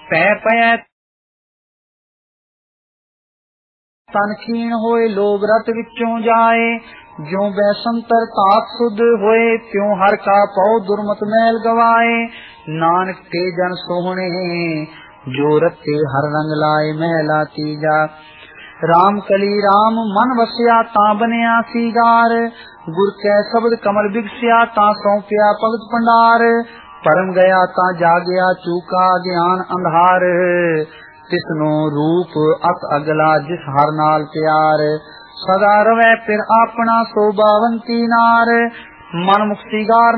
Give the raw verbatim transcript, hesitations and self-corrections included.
पै पै तन खीण होए लोभ रत विचों जाए। ज्यों बैसंतर तात सुध होए त्यों हर का पौ दुर्मत मैल गवाए। नानक ते जन सोहणे जो रते हर रंग लाए महला तीजा। राम कली राम मन वसिया ता बनिया सीगार। गुर कै शब्द कमल बिगसिया ता सौंपिया भगत भंडार। परम गया ता जागया चूका ज्ञान अंधार। तिसनो रूप अत अगला जिस हर नाल प्यार। सदा रवै फिर अपना सोबावंती नार। मन मुक्तिगार